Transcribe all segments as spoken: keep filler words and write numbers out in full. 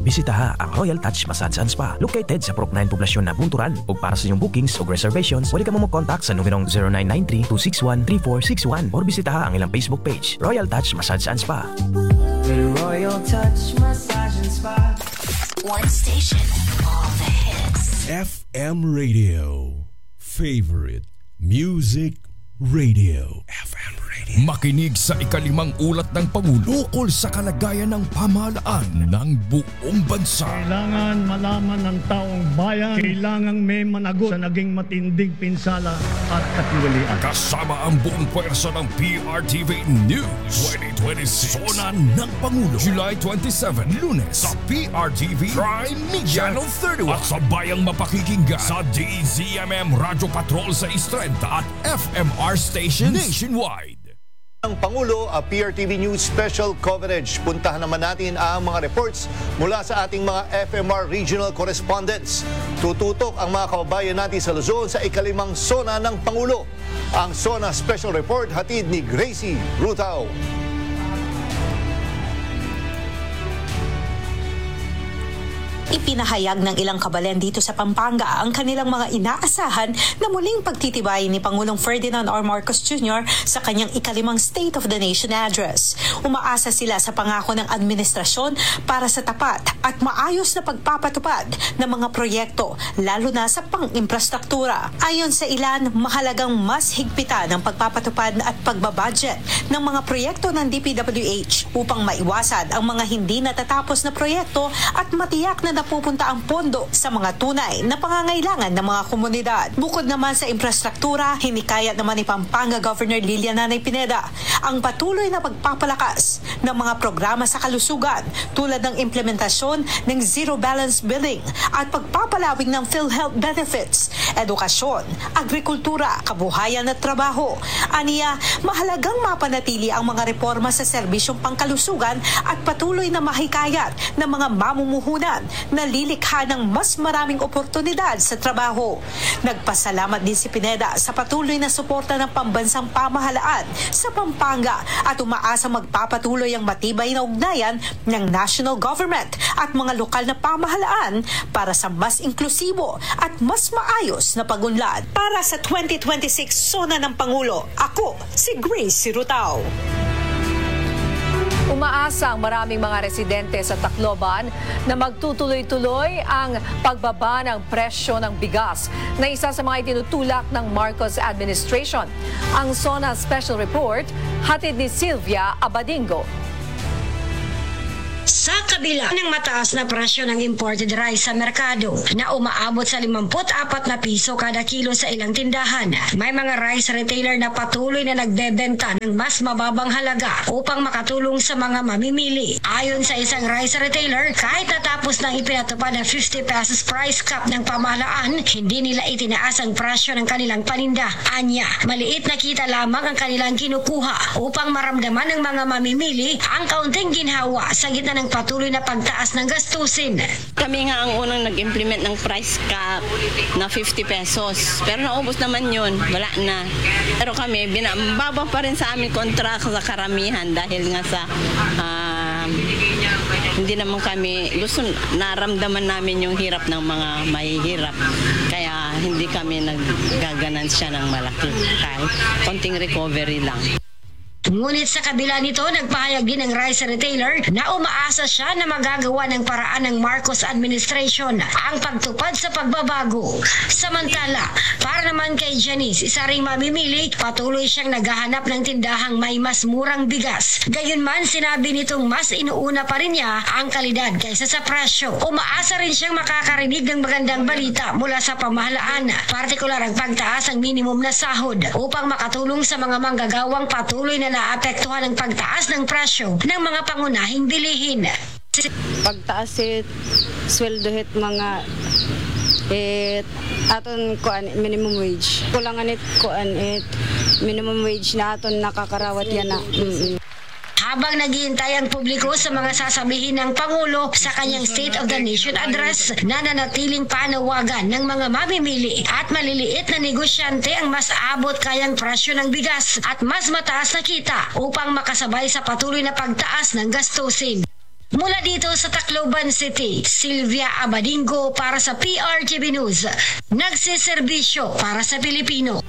bisitaha ang Royal Touch Massage and Spa located sa Purok nine poblasyon na Bunturan. Ug para sa inyong bookings o reservations, pwede ka mo mag-contact sa numerong zero nine nine three two six one three four six one or bisitaha ang ilang Facebook page, Royal Touch Massage and Spa. Royal Touch Massage and Spa. One station, all the hits. F M Radio. Favorite Music Radio. F M Radio. Makinig sa ikalimang ulat ng Pangulo ukol sa kalagayan ng pamahalaan ng buong bansa. Kailangan malaman ng taong bayan, kailangan may managot sa naging matinding pinsala at katiwalian. Kasama ang buong pwersa ng P R T V News twenty twenty-six. Sona ng Pangulo, July twenty-seventh, Lunes sa P R T V Prime Media Channel thirty-one at sa bayang mapakikinggan sa D Z M M Radio Patrol sa Istrenta at F M R stations nationwide. Ang Pangulo, a P R T V News special coverage. Puntahan naman natin ang mga reports mula sa ating mga F M R regional correspondents. Tututok ang mga kababayan natin sa Luzon sa ikalimang Sona ng Pangulo. Ang Sona Special Report hatid ni Gracie Rutao. Ipinahayag ng ilang kabalen dito sa Pampanga ang kanilang mga inaasahan na muling pagtitibay ni Pangulong Ferdinand R. Marcos Junior sa kanyang ikalimang State of the Nation Address. Umaasa sila sa pangako ng administrasyon para sa tapat at maayos na pagpapatupad ng mga proyekto, lalo na sa pang-infrastruktura. Ayon sa ilan, mahalagang mas higpitan ang pagpapatupad at pagbabudget ng mga proyekto ng D P W H upang maiwasan ang mga hindi natatapos na proyekto at matiyak na napupunta ang pondo sa mga tunay na pangangailangan ng mga komunidad. Bukod naman sa infrastruktura, hinikayat naman ni Pampanga Governor Lilian Nanay Pineda ang patuloy na pagpapalakas ng mga programa sa kalusugan tulad ng implementasyon ng zero balance billing at pagpapalawig ng PhilHealth benefits, edukasyon, agrikultura, kabuhayan at trabaho. Aniya, mahalagang mapanatili ang mga reforma sa serbisyong pangkalusugan at patuloy na mahikayat ng mga mamumuhunan na lilikha ng mas maraming oportunidad sa trabaho. Nagpasalamat din si Pineda sa patuloy na suporta ng pambansang pamahalaan sa Pampanga at umaasa magpapatuloy ang matibay na ugnayan ng national government at mga lokal na pamahalaan para sa mas inklusibo at mas maayos na pagunlad. Para sa twenty twenty-six Sona ng Pangulo, ako si Gracie Rutao. Umaasa ang maraming mga residente sa Tacloban na magtutuloy-tuloy ang pagbaba ng presyo ng bigas na isa sa mga itinutulak ng Marcos administration. Ang Sona Special Report, hatid ni Sylvia Abadingo. Sa kabila ng mataas na presyo ng imported rice sa merkado na umaabot sa limampu't apat na piso kada kilo sa ilang tindahan, may mga rice retailer na patuloy na nagbebenta ng mas mababang halaga upang makatulong sa mga mamimili. Ayon sa isang rice retailer, kahit natapos ng ipinatupad ang fifty pesos price cap ng pamahalaan, hindi nila itinaas ang presyo ng kanilang paninda. Anya, maliit na kita lamang ang kanilang kinukuha upang maramdaman ng mga mamimili ang kaunting ginhawa sa gitna ng patuloy na pagtaas ng gastusin. Kami nga ang unang nag-implement ng price cap na fifty pesos. Pero naubos naman yun, wala na. Pero kami, binababa pa rin sa aming kontrakt sa karamihan dahil nga sa uh, hindi naman kami, gusto naramdaman namin yung hirap ng mga mahihirap. Kaya hindi kami naggaganansya ng malaki. Kahit konting recovery lang. Ngunit sa kabila nito, nagpahayag din ng rice retailer na umaasa siya na magagawa ng paraan ng Marcos administration ang pagtupad sa pagbabago. Samantala, para naman kay Janice, isa ring mamimili, patuloy siyang naghahanap ng tindahang may mas murang bigas. Gayunman, sinabi nitong mas inuuna pa rin niya ang kalidad kaysa sa presyo. Umaasa rin siyang makakarinig ng magandang balita mula sa pamahalaan, partikular ang pagtaas ng minimum na sahod upang makatulong sa mga manggagawang patuloy na naapektuhan ng pagtaas ng presyo ng mga pangunahing bilihin. Pagtaas it, sweldo hit mga it, aton kuan minimum wage. Kulangan it kuan it minimum wage na aton nakakarawat yan na. Mm-mm. Habang naghihintay ang publiko sa mga sasabihin ng Pangulo sa kanyang State of the Nation Address, nananatiling panawagan ng mga mamimili at maliliit na negosyante ang mas abot kayang presyo ng bigas at mas mataas na kita upang makasabay sa patuloy na pagtaas ng gastusin. Mula dito sa Tacloban City, Sylvia Abadingo para sa P R T V News. Nagsiservisyo para sa Pilipino.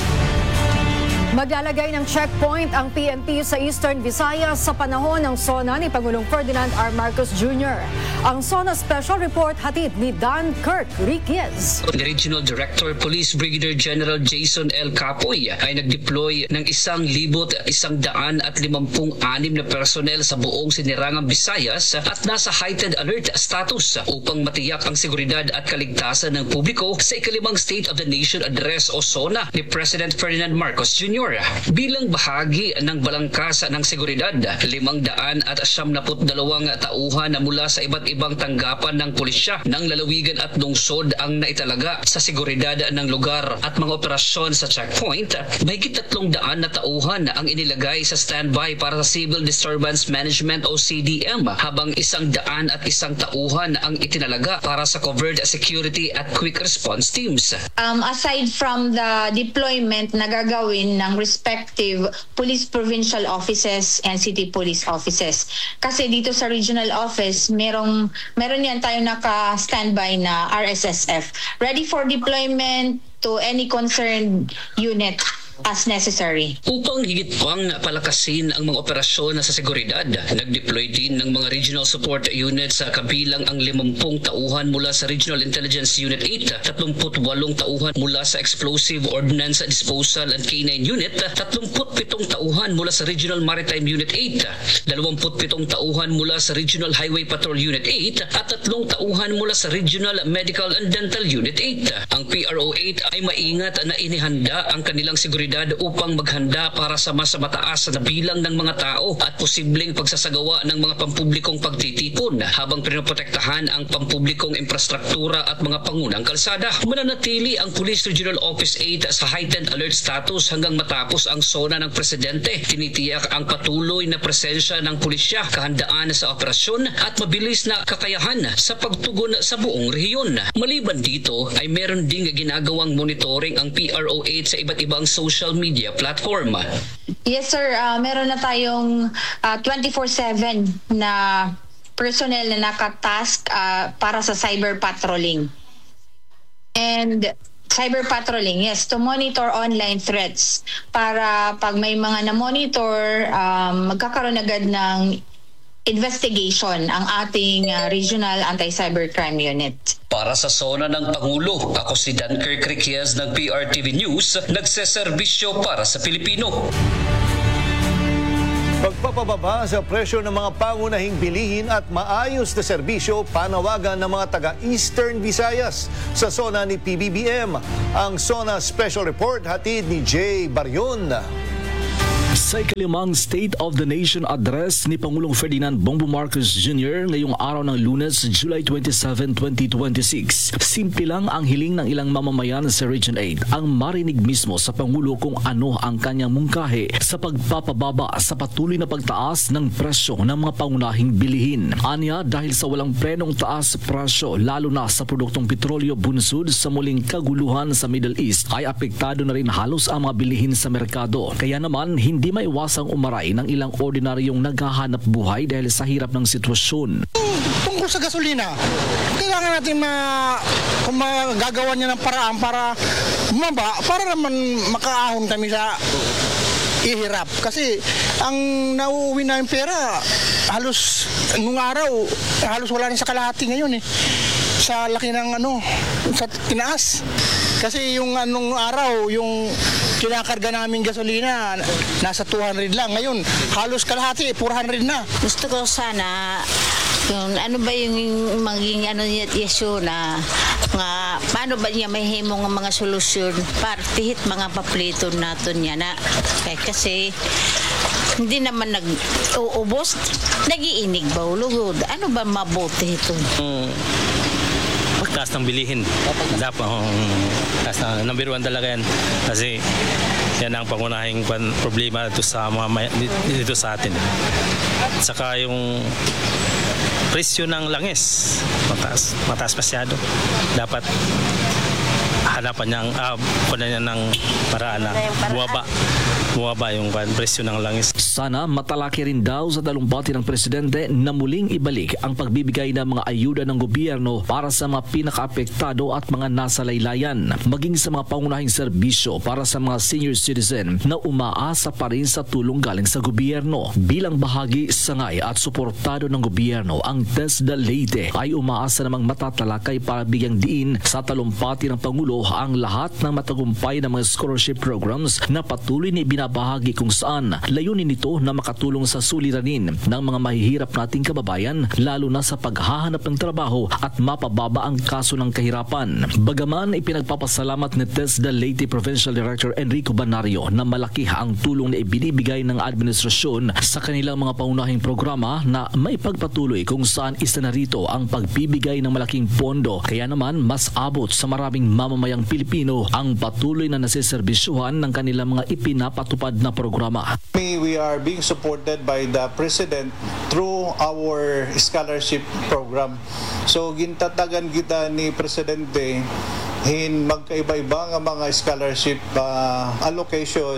Maglalagay ng checkpoint ang P N P sa Eastern Visayas sa panahon ng SONA ni Pangulong Ferdinand R. Marcos Junior Ang SONA Special Report hatid ni Dan Kirk Riquez. The Regional Director Police Brigadier General Jason L. Capoy ay nag-deploy ng isang libot isang daan at limampung anim na personnel sa buong sinirangang Visayas at nasa heightened alert status upang matiyak ang seguridad at kaligtasan ng publiko sa ikalimang State of the Nation Address o SONA ni President Ferdinand Marcos Junior Bilang bahagi ng balangkas ng seguridad, limang daan at siyamnaput dalawang tauhan na mula sa iba't ibang tanggapan ng pulisya ng lalawigan at lungsod ang naitalaga sa seguridad ng lugar at mga operasyon sa checkpoint. Mahigit tatlong daan na tauhan ang inilagay sa standby para sa Civil Disturbance Management o C D M, habang isang daan at isang tauhan ang itinalaga para sa covert security at quick response teams. Um, aside from the deployment na gagawin ng respective police provincial offices and city police offices. Kasi dito sa regional office, merong, meron yan tayong naka-standby na R S S F. Ready for deployment to any concerned unit as necessary. Upang higit pang palakasin ang mga operasyon sa seguridad, nag-deploy din ng mga regional support units sa kabilang ang limampung tauhan mula sa Regional Intelligence Unit eight, tatlumput walong tauhan mula sa Explosive Ordnance Disposal and K nine Unit, tatlumput pitong tauhan mula sa Regional Maritime Unit eight, dalawamput pitong tauhan mula sa Regional Highway Patrol Unit eight, at tatlong tauhan mula sa Regional Medical and Dental Unit eight. Ang P R O eight ay maingat na inihanda ang kanilang seguridad upang maghanda para sa mas mataas na bilang ng mga tao at posibleng pagsasagawa ng mga pampublikong pagtitipon habang pinoprotektahan ang pampublikong infrastruktura at mga pangunang kalsada. Mananatili ang Police Regional Office eight sa heightened alert status hanggang matapos ang SONA ng Presidente. Tinitiyak ang patuloy na presensya ng pulisya, kahandaan sa operasyon at mabilis na kakayahan sa pagtugon sa buong rehiyon. Maliban dito ay meron ding ginagawang monitoring ang P R O eight sa iba't ibang social media platform. Yes sir, uh, meron na tayong uh, twenty-four seven na personnel na nakatask uh, para sa cyber patrolling. And cyber patrolling, yes, to monitor online threats para pag may mga na-monitor, um, magkakaroon agad ng investigation ang ating uh, Regional Anti-Cybercrime Unit. Para sa SONA ng Pangulo, ako si Dan Kirk Riquez ng P R T V News, nagseserbisyo para sa Pilipino. Pagpapababa sa presyo ng mga pangunahing bilihin at maayos na serbisyo, panawagan ng mga taga-Eastern Visayas sa SONA ni P B B M. Ang SONA Special Report hatid ni Jay Baryon. Sa ikalimang State of the Nation Address ni Pangulong Ferdinand Bongbong Marcos Junior ngayong araw ng Lunes, July twenty-seven, twenty twenty-six, simple lang ang hiling ng ilang mamamayan sa Region eight ang marinig mismo sa Pangulo kung ano ang kanyang mungkahi sa pagpapababa sa patuloy na pagtaas ng presyo ng mga pangunahing bilihin. Anya, dahil sa walang prenong taas presyo lalo na sa produktong petrolyo bunsod sa muling kaguluhan sa Middle East, ay apektado na rin halos ang mga bilihin sa merkado. Kaya naman, hindi Di maiwasang umaray ng ilang ordinaryong naghahanap buhay dahil sa hirap ng sitwasyon. Tungkol sa gasolina, kailangan natin ma, kung magagawa niya ng paraan para bumaba, para naman makaahon kami sa ihirap. Kasi ang nauuwi na yung pera, halos nung araw, halos wala rin sa kalahati ngayon eh. Sa laki ng ano, sa tinaas. Kasi yung anong araw, yung kinakarga namin gasolina, nasa two hundred lang. Ngayon, halos kalahati, four hundred na. Gusto ko sana, kung ano ba yung maging ano niya issue na nga, paano ba niya may himong mga solusyon para tihit mga paplito natin niya na kaya kasi hindi naman nag-uubos, nag-iinig ba ulugod? Ano ba mabuti ito? Hmm. Taas ng bilihin. Dapat, um, taas na, number one talaga yan. Kasi yan ang pangunahing problema dito sa, mga, dito sa atin. At saka yung presyo ng langis, mataas, mataas masyado. Dapat hanapan niyang, ah, kunan niya ng paraan na buwaba. bumaba yung kwan, presyo ng langis. Sana matalaki rin daw sa talumpati ng presidente na muling ibalik ang pagbibigay ng mga ayuda ng gobyerno para sa mga pinakaapektado at mga nasa laylayan, maging sa mga pangunahing serbisyo para sa mga senior citizen na umaasa pa rin sa tulong galing sa gobyerno. Bilang bahagi sangay at suportado ng gobyerno, ang TESDA Leyte ay umaasa namang matatalakay para bigyang diin sa talumpati ng Pangulo ang lahat ng matagumpay na mga scholarship programs na patuloy na ibinabahagi kung saan layunin nito na makatulong sa suliranin ng mga mahihirap nating kababayan, lalo na sa paghahanap ng trabaho at mapababa ang kaso ng kahirapan. Bagaman ipinagpapasalamat ni TESDA Leyte Provincial Director Enrico Banario na malaki ang tulong na ibinibigay ng administrasyon sa kanilang mga paunahing programa na may pagpatuloy kung saan isa na rito ang pagbibigay ng malaking pondo, kaya naman mas abot sa maraming mamamayang Pilipino ang patuloy na nasiserbisyuhan ng kanilang mga ipinapatupad na programa. We are being supported by the President through our scholarship program. So gintatagan kita ni Presidente hin magkaiba-iba nga mga scholarship uh, allocation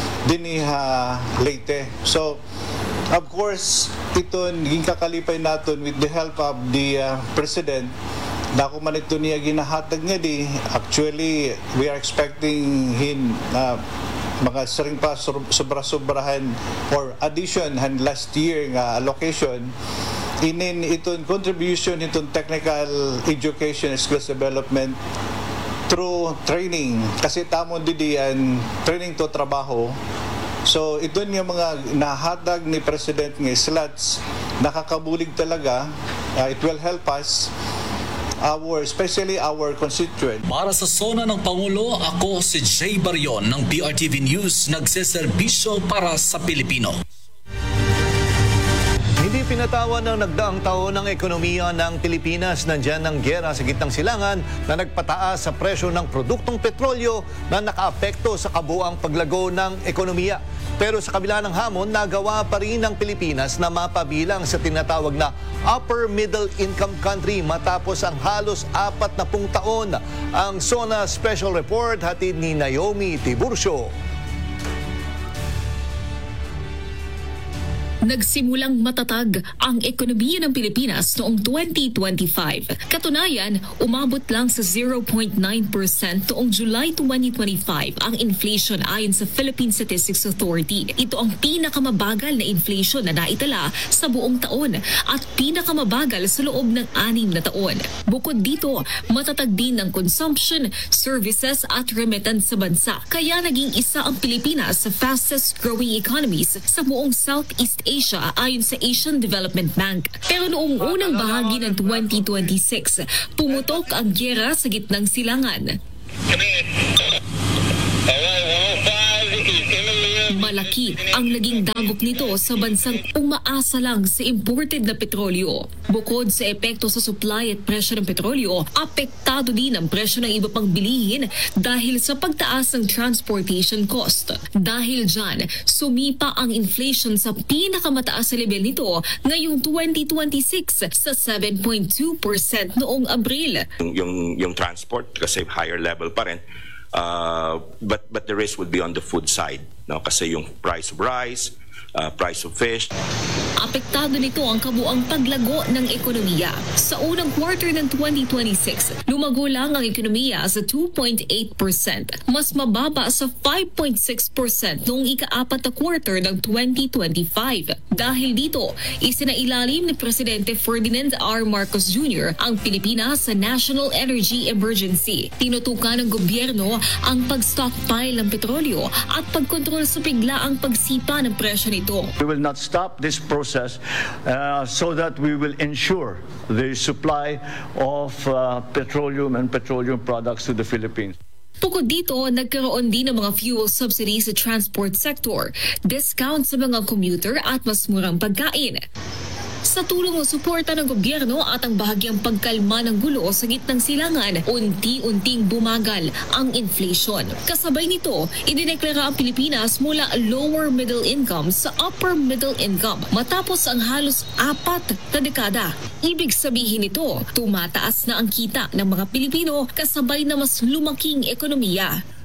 dinhi Leyte. So of course iton gikakalipay naton with the help of the uh, President. Dako man ito niya ginahatag nga di. Actually, we are expecting hin uh, mga saring pa sobra-sobrahan or addition han last year nga allocation. Inin itong contribution itong technical education and skills development through training. Kasi tamon didian training to trabaho. So ito yung mga nahatag ni President ng slots, nakakabulig talaga. Uh, it will help us, our, especially our constituent. Para sa Sona ng Pangulo, ako si Jay Barion ng P R T V News, nagseserbisyo para sa Pilipino. Hindi pinatawan ng nagdaang taon ng ekonomiya ng Pilipinas. Nandyan ang gyera sa gitnang silangan na nagpataas sa presyo ng produktong petrolyo na nakaapekto sa kabuang paglago ng ekonomiya. Pero sa kabila ng hamon, nagawa pa rin ng Pilipinas na mapabilang sa tinatawag na upper middle income country matapos ang halos apat na pung taon. Ang Sona Special Report hatid ni Naomi Tiburcio. Nagsimulang matatag ang ekonomiya ng Pilipinas noong twenty twenty-five. Katunayan, umabot lang sa zero point nine percent noong July twenty twenty-five ang inflation ayon sa Philippine Statistics Authority. Ito ang pinakamabagal na inflation na naitala sa buong taon at pinakamabagal sa loob ng anim na taon. Bukod dito, matatag din ng consumption, services at remittance sa bansa. Kaya naging isa ang Pilipinas sa fastest growing economies sa buong Southeast Asia. Asia ayon sa Asian Development Bank. Pero noong unang bahagi ng twenty twenty-six, pumutok ang gyera sa gitnang silangan. Malaki ang naging dagok nito sa bansang umaasa lang sa imported na petrolyo. Bukod sa epekto sa supply at presyo ng petrolyo, apektado din ang presyo ng iba pang bilihin dahil sa pagtaas ng transportation cost. Dahil dyan, sumipa ang inflation sa pinakamataas sa level nito ngayong twenty twenty-six sa seven point two percent noong Abril. Yung, yung, yung transport kasi higher level pa rin. Uh, but but the risk would be on the food side, no? Kasi yung price of rice, uh, price of fish. Apektado nito ang kabuang paglago ng ekonomiya. Sa unang quarter ng twenty twenty-six, lumago lang ang ekonomiya sa two point eight percent, mas mababa sa five point six percent noong ika-apat na quarter ng twenty twenty-five. Dahil dito, isinailalim ni Presidente Ferdinand R. Marcos Junior ang Pilipinas sa National Energy Emergency. Tinutukan ng gobyerno ang pag-stockpile ng petrolyo at pagkontrol sa biglaang pagsipa ng presyo nito. We will not stop this process uh, so that we will ensure the supply of uh, petroleum and petroleum products to the Philippines. Bukod dito, nagkaroon din ng mga fuel subsidies sa transport sector, discount sa mga commuter at mas murang pagkain. Sa tulong ng suporta ng gobyerno at ang bahagyang pagkalma ng gulo sa gitnang silangan, unti-unting bumagal ang inflation. Kasabay nito, idineklara ang Pilipinas mula lower middle income sa upper middle income matapos ang halos apat na dekada. Ibig sabihin nito, tumataas na ang kita ng mga Pilipino kasabay na mas lumaking ekonomiya.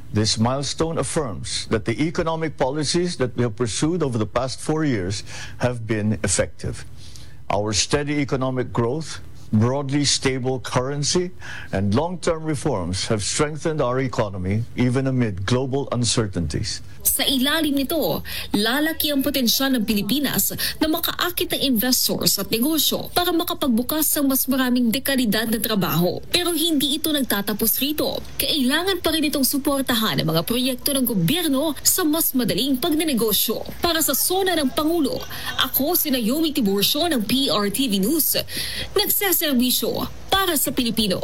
This milestone affirms that the economic policies that we have pursued over the past four years have been effective. Our steady economic growth, broadly stable currency, and long-term reforms have strengthened our economy even amid global uncertainties. Sa ilalim nito, lalaki ang potensyal ng Pilipinas na makaakit ng investors at negosyo para makapagbukas ng mas maraming dekalidad na trabaho. Pero hindi ito nagtatapos rito. Kailangan pa rin itong suportahan ang mga proyekto ng gobyerno sa mas madaling pagnenegosyo. Para sa Sona ng Pangulo, ako si Naomi Tiburcio ng P R T V News. Nagseserbisyo para sa Pilipino.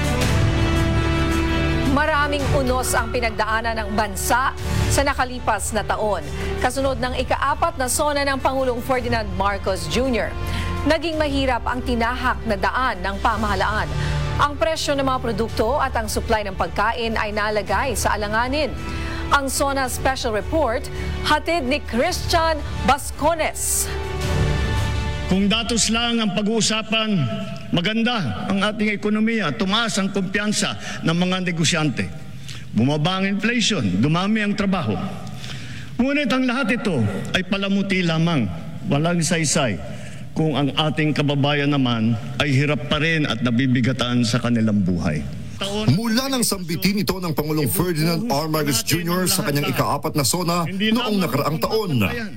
Maraming unos ang pinagdaanan ng bansa sa nakalipas na taon. Kasunod ng ikaapat na sona ng Pangulong Ferdinand Marcos Junior Naging mahirap ang tinahak na daan ng pamahalaan. Ang presyo ng mga produkto at ang supply ng pagkain ay nalagay sa alanganin. Ang SONA Special Report, hatid ni Christian Bascones. Kung datos lang ang pag-uusapan, maganda ang ating ekonomiya, tumaas ang kumpiyansa ng mga negosyante. Bumaba ang inflation, dumami ang trabaho. Ngunit ang lahat ito ay palamuti lamang, walang saysay, kung ang ating kababayan naman ay hirap pa rin at nabibigatan sa kanilang buhay. Mula ng sambitin ito ng Pangulong Ferdinand R. Marcos Junior sa kanyang ikaapat na sona noong nakaraang taon.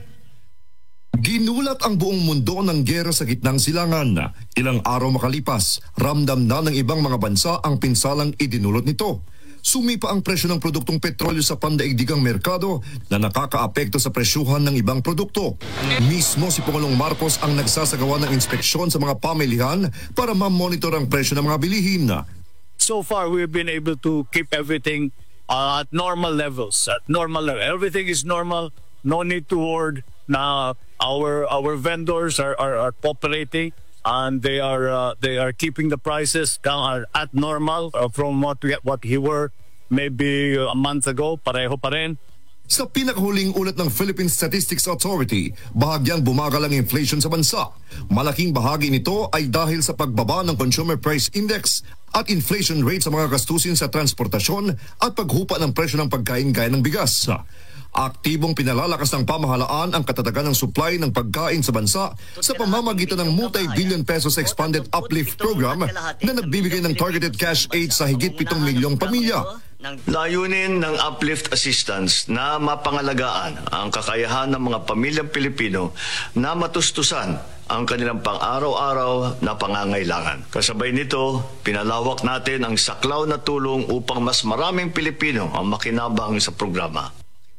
Ginulat ang buong mundo ng giyera sa gitnang silangan. Ilang araw makalipas, ramdam na ng ibang mga bansa ang pinsalang idinulot nito. Sumipa ang presyo ng produktong petrolyo sa pandaigdigang merkado na nakakaapekto sa presyuhan ng ibang produkto. Mismo si Pangulong Marcos ang nagsasagawa ng inspeksyon sa mga pamilihan para ma-monitor ang presyo ng mga bilihin. So far, we've been able to keep everything uh, at normal levels. At normal level, everything is normal. No need to hoard. Na our our vendors are, are, are cooperating and they are uh, they are keeping the prices down at normal uh, from what we what he were maybe a month ago. Pareho pa rin. Sa pinakahuling ulat ng Philippine Statistics Authority, bahagyang bumagal ang inflation sa bansa. Malaking bahagi nito ay dahil sa pagbaba ng Consumer Price Index at inflation rate sa mga gastusin sa transportasyon at paghupa ng presyo ng pagkain gaya ng bigas. Aktibong pinalalakas ng pamahalaan ang katatagan ng supply ng pagkain sa bansa sa pamamagitan ng multi-billion pesos expanded uplift program na nagbibigay ng targeted cash aid sa higit pitong milyong pamilya. Layunin ng uplift assistance na mapangalagaan ang kakayahan ng mga pamilyang Pilipino na matustusan ang kanilang pang-araw-araw na pangangailangan. Kasabay nito, pinalawak natin ang saklaw na tulong upang mas maraming Pilipino ang makinabang sa programa.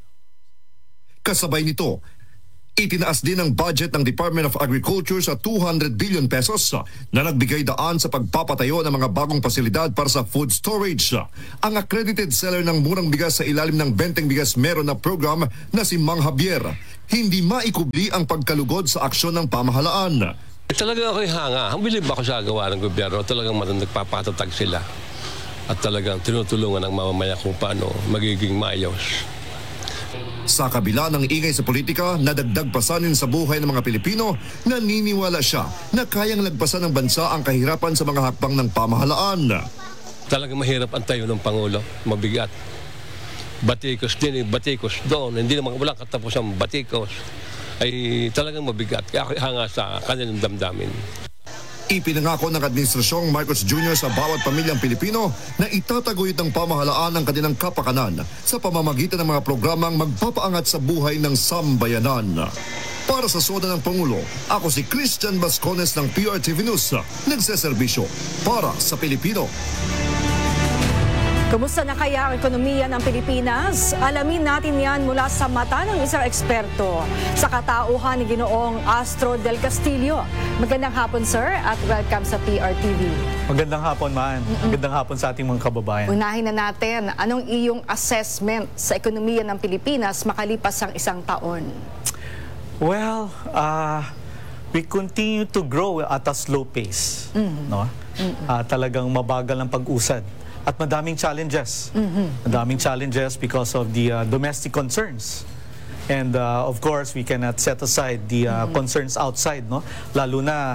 Kasabay nito, itinaas din ang budget ng Department of Agriculture sa two hundred billion pesos na nagbigay daan sa pagpapatayo ng mga bagong pasilidad para sa food storage. Ang accredited seller ng murang bigas sa ilalim ng Benteng Bigas Meron na program na si Mang Javier, hindi maikubli ang pagkalugod sa aksyon ng pamahalaan. Talaga ako'y hanga. Bilib ako sa gawa ng gobyerno. Talagang nagpapatatag sila. At talagang tinutulungan ng mamamayan kung paano magiging maayos. Sa kabila ng ingay sa politika na dagdag pasanin sa buhay ng mga Pilipino, naniniwala siya na kayang lagpasan ng bansa ang kahirapan sa mga hakbang ng pamahalaan. Talagang mahirap ang tayo ng Pangulo, mabigat. Batikos din, batikos doon, hindi naman walang katapos ang batikos. Ay talagang mabigat, kaya ako hanga sa kanilang damdamin. Ipinangako ng Administrasyong Marcos Junior sa bawat pamilyang Pilipino na itataguyod ng pamahalaan ang kanilang kapakanan sa pamamagitan ng mga programang magpapaangat sa buhay ng sambayanan. Para sa Sona ng Pangulo, ako si Christian Bascones ng P R T V News, nagseserbisyo para sa Pilipino. Kumusta na kaya ang ekonomiya ng Pilipinas? Alamin natin yan mula sa mata ng isang eksperto sa katauhan ni Ginoong Astro del Castillo. Magandang hapon, sir, at welcome sa P R T V. Magandang hapon, man. Mm-mm. Magandang hapon sa ating mga kababayan. Unahin na natin, anong iyong assessment sa ekonomiya ng Pilipinas makalipas ang isang taon? Well, uh, we continue to grow at a slow pace. Mm-hmm. No? Mm-hmm. Uh, talagang mabagal ang pag-usad. At madaming challenges. Mm-hmm. Madaming challenges because of the uh, domestic concerns. And uh, of course, we cannot set aside the uh, mm-hmm. concerns outside, no? Lalo na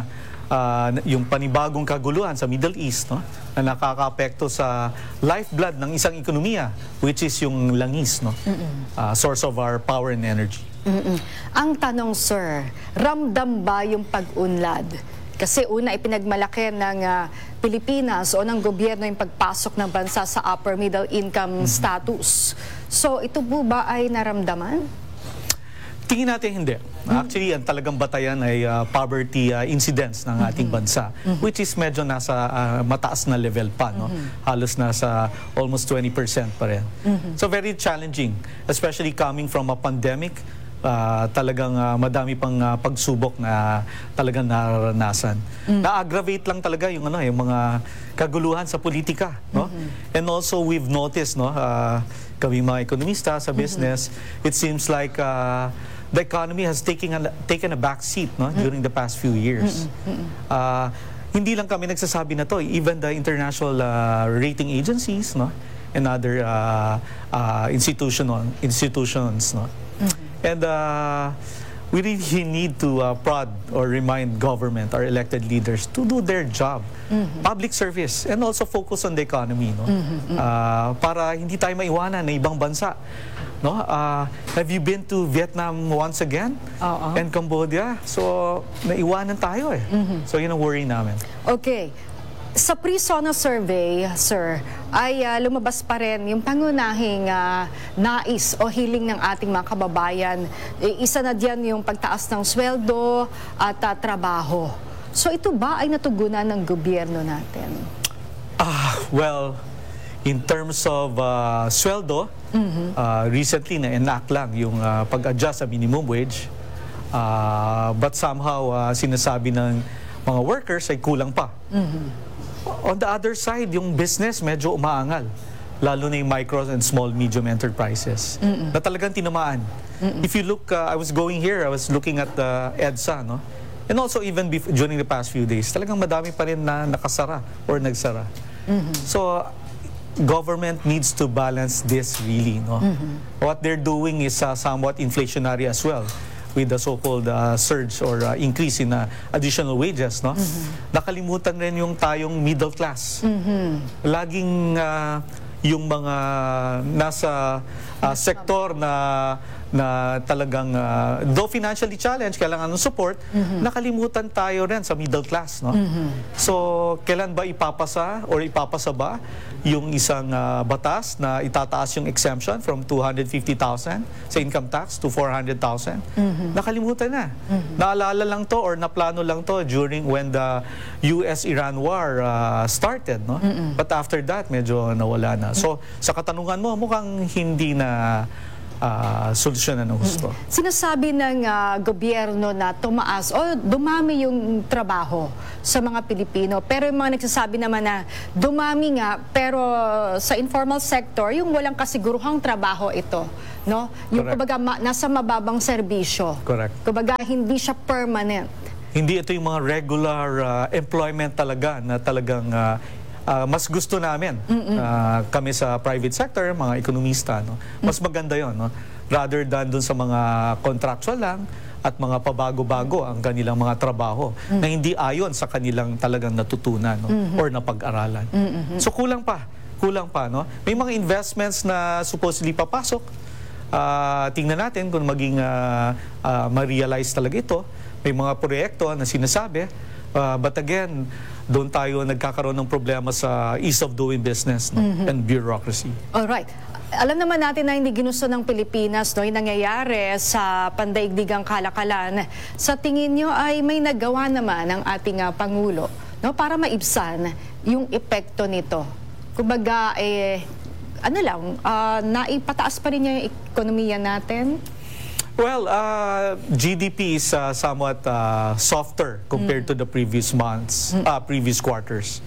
uh, yung panibagong kaguluhan sa Middle East, no, na nakakaapekto sa lifeblood ng isang ekonomiya, which is yung langis, no, uh, source of our power and energy. Mm-mm. Ang tanong, sir, ramdam ba yung pag-unlad? Kasi una, ipinagmalaki ng uh, Pilipinas o ng gobyerno yung pagpasok ng bansa sa upper middle income mm-hmm. status. So, ito po ba ay naramdaman? Tingin natin hindi. Actually, ang talagang batayan ay uh, poverty uh, incidence ng ating bansa, mm-hmm. which is medyo nasa uh, mataas na level pa, no? Mm-hmm. Halos nasa almost twenty percent pa rin. Mm-hmm. So very challenging, especially coming from a pandemic. Uh, talagang uh, madami pang uh, pagsubok na talagang naranasan. Mm-hmm. Na-aggravate lang talaga yung ano, yung mga kaguluhan sa politika, no? Mm-hmm. And also we've noticed, no, uh, kami mga ekonomista sa business, mm-hmm. it seems like uh, the economy has taken a, taken a back seat, no, mm-hmm. during the past few years. Mm-hmm. Uh, hindi lang kami nagsasabi na to, even the international uh, rating agencies, no, and other uh, uh, institutional institutions, no. Mm-hmm. And uh, we really need to uh, prod or remind government, our elected leaders, to do their job, mm-hmm. public service, and also focus on the economy, no, mm-hmm. uh, para hindi tayo maiwanan na ibang bansa. No? Uh, have you been to Vietnam once again? Uh-huh. And Cambodia? So, naiwanan tayo eh. Mm-hmm. So, yun ang worry namin. Okay. Sa pre-SONA survey, sir, ay uh, lumabas pa rin yung pangunahing uh, nais o hiling ng ating mga kababayan. E, isa na diyan yung pagtaas ng sweldo at uh, trabaho. So, ito ba ay natugunan ng gobyerno natin? Ah, well, in terms of uh, sweldo, mm-hmm. uh, recently na-enact lang yung uh, pag-adjust sa minimum wage. Uh, but somehow, uh, sinasabi ng mga workers ay kulang pa. Mm-hmm. On the other side, yung business medyo umaangal. Lalo na yung micro and small, medium enterprises. Mm-mm. Na talagang tinamaan. Mm-mm. If you look, uh, I was going here, I was looking at the uh, EDSA, no? And also even bef- during the past few days, talagang madami pa rin na nakasara or nagsara. Mm-hmm. So, government needs to balance this really, no? Mm-hmm. What they're doing is uh, somewhat inflationary as well, with the so-called uh, surge or uh, increase in uh, additional wages, no? Mm-hmm. Nakalimutan rin yung tayong middle class. Mm-hmm. Laging uh, yung mga nasa uh, sektor na na talagang uh, though financially challenged, kailangan ng support, mm-hmm. nakalimutan tayo rin sa middle class, no? Mm-hmm. So, kailan ba ipapasa or ipapasa ba yung isang uh, batas na itataas yung exemption from two hundred fifty thousand sa income tax to four hundred thousand? Mm-hmm. Nakalimutan na. Mm-hmm. Naalala lang to or naplano lang to during when the U S Iran war uh, started, no? Mm-hmm. But after that, medyo nawala na. So, sa katanungan mo, mukhang hindi na Uh, solusyonan ng gusto. Mm-hmm. Sinasabi ng uh, gobyerno na tumaas o dumami yung trabaho sa mga Pilipino, pero yung mga nagsasabi naman na dumami nga, pero sa informal sector, yung walang kasiguruhang trabaho ito, no? Yung kumbaga ma- nasa mababang serbisyo. Correct. Kumbaga hindi siya permanent. Hindi ito yung mga regular uh, employment talaga na talagang uh, Uh, mas gusto namin, uh, kami sa private sector, mga ekonomista, no? Mas maganda yon, no? Rather than dun sa mga contractual lang at mga pabago-bago ang kanilang mga trabaho mm-hmm. na hindi ayon sa kanilang talagang natutunan, no? Mm-hmm. or napag-aralan. Mm-hmm. So kulang pa, kulang pa, no? May mga investments na supposedly papasok. Uh, tingnan natin kung maging uh, uh, ma-realize talaga ito. May mga proyekto na sinasabi, uh, but again, doon tayo nagkakaroon ng problema sa ease of doing business, no? Mm-hmm. and bureaucracy. Alright. Alam naman natin na hindi ginusto ng Pilipinas, no, yung nangyayari sa pandaigdigang kalakalan. Sa tingin nyo ay may nagawa naman ang ating uh, Pangulo, no, para maibsan yung epekto nito. Kumbaga, eh, ano lang, uh, naipataas pa rin yung ekonomiya natin? Well, uh, G D P is uh, somewhat uh, softer compared mm. to the previous months, mm. uh, previous quarters.